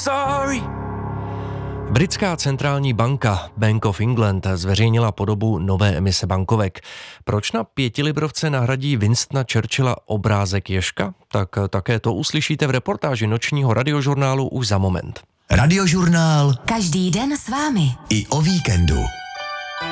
sorry. Britská centrální banka Bank of England zveřejnila podobu nové emise bankovek. Proč na 5librovce nahradí Winstona Churchilla obrázek ježka? Tak také to uslyšíte v reportáži nočního radiožurnálu už za moment. Radiožurnál každý den s vámi. i o víkendu.